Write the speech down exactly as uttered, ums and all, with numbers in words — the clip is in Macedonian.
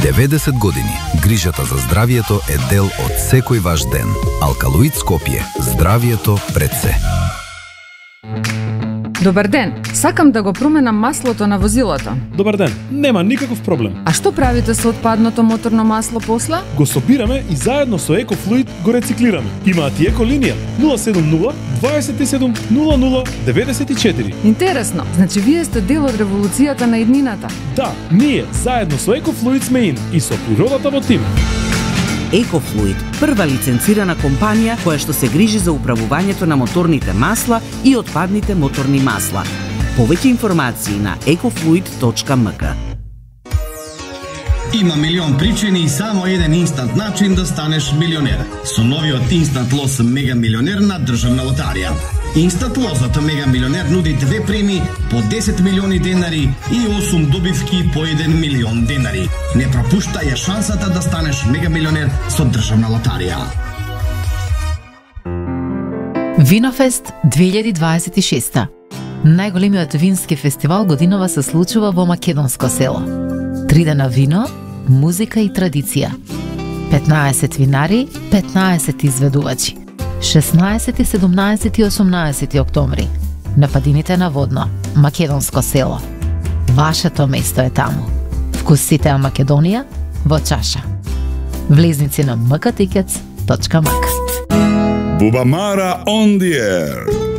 деветдесет години. Грижата за здравието е дел од секој ваш ден. Алкалоид Скопје. Здравието пред се. Добар ден, сакам да го променам маслото на возилото. Добар ден, нема никаков проблем. А што правите со отпадното моторно масло после? Го собираме и заедно со EcoFluid го рециклираме. Имаат и еко линија нула седум нула дваесет и седум нула нула деветдесет и четири. Интересно, значи вие сте дел од револуцијата на иднината. Да, ние заедно со EcoFluid сме ин и со природата во тим. EcoFluid, прва лиценцирана компанија која што се грижи за управувањето на моторните масла и отпадните моторни масла. Повеќе информации на ecofluid точка м к. Има милион причини и само еден инстант начин да станеш милионер. Со новиот Инстант Лос Мега Милионер на Државна лотарија. Инстант Лосот Мега Милионер нуди две преми по десет милиони денари и осум добивки по еден милион денари. Не пропуштај шансата да станеш мега милионер со Државна лотарија. Винофест две илјади дваесет и шеста. Најголемиот вински фестивал годинава се случува во македонско село. Три дена вино, музика и традиција. петнаесет винари, петнаесет изведувачи. шеснаесети, седумнаесети и осумнаесети октомври. На падините на Водно, македонско село. Вашето место е таму. Вкусите на Македонија во чаша. Влезници на м к тикетс точка м к. Bubamara on the air.